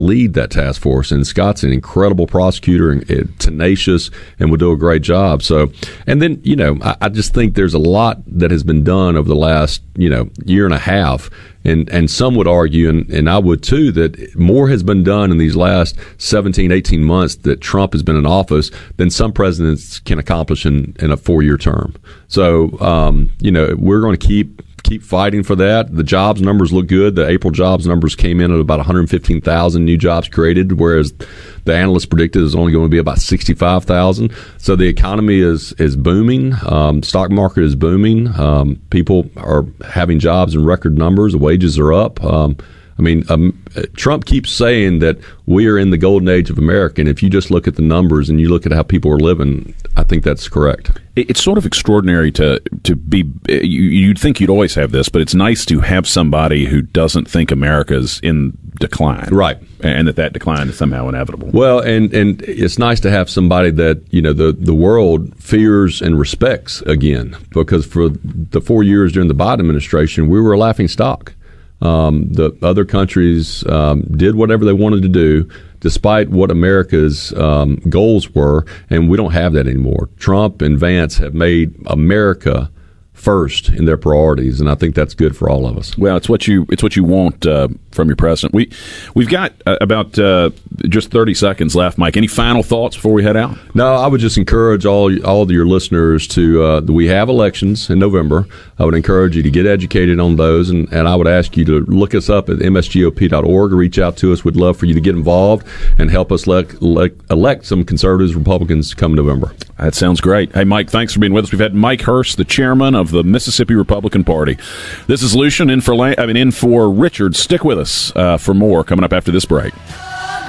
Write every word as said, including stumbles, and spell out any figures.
lead that task force, and Scott's an incredible prosecutor and, and tenacious and will do a great job. So, and then, you know, I, I just think there's a lot that has been done over the last, you know, year and a half. And and some would argue, and, and I would too, that more has been done in these last seventeen, eighteen months that Trump has been in office than some presidents can accomplish in, in a four-year term. So, um, you know, we're going to keep keep fighting for that. The jobs numbers look good. The April jobs numbers came in at about one hundred fifteen thousand new jobs created, whereas the analysts predicted is only going to be about sixty-five thousand. So the economy is is booming. Um, stock market is booming. Um, people are having jobs in record numbers. The wages are up. Um, I mean, um, Trump keeps saying that we are in the golden age of America, and if you just look at the numbers and you look at how people are living, I think that's correct. It's sort of extraordinary to to be. You'd think you'd always have this, but it's nice to have somebody who doesn't think America's in decline, right? And that that decline is somehow inevitable. Well, and and it's nice to have somebody that, you know, the the world fears and respects again, because for the four years during the Biden administration, we were a laughing stock. Um, the other countries um, did whatever they wanted to do, despite what America's um, goals were, and we don't have that anymore. Trump and Vance have made America first in their priorities, and I think that's good for all of us. Well, it's what you it's what you want uh, from your president. We we've got uh, about uh, just thirty seconds left, Mike. Any final thoughts before we head out? No, I would just encourage all all of your listeners to. Uh, we have elections in November. I would encourage you to get educated on those, and, and I would ask you to look us up at m s g o p dot org or reach out to us. We'd love for you to get involved and help us elect, elect, elect some conservatives, Republicans come November. That sounds great. Hey, Mike, thanks for being with us. We've had Mike Hurst, the chairman of the Mississippi Republican Party. This is Lucian in for, I mean, in for Richard. Stick with us uh, for more coming up after this break.